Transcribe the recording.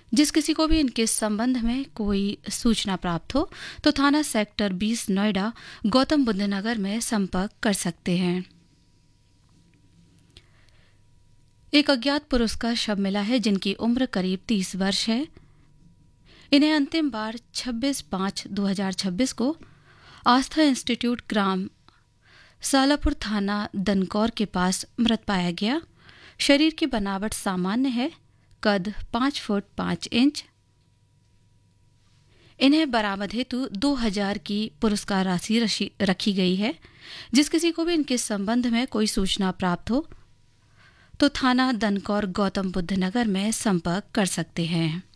जिस किसी को भी इनके संबंध में कोई सूचना प्राप्त हो तो थाना सेक्टर 20 नोएडा गौतम बुद्ध नगर में संपर्क कर सकते हैं। एक अज्ञात पुरुष का शव मिला है जिनकी उम्र करीब 30 वर्ष है। इन्हें अंतिम बार 26/5/2026 को आस्था इंस्टीट्यूट ग्राम सालापुर थाना दनकौर के पास मृत पाया गया। शरीर की बनावट सामान्य है, कद 5 फुट 5 इंच। इन्हें बरामद हेतु 2000 की पुरस्कार राशि रखी गई है। जिस किसी को भी इनके संबंध में कोई सूचना प्राप्त हो तो थाना दनकौर गौतम बुद्ध नगर में संपर्क कर सकते हैं।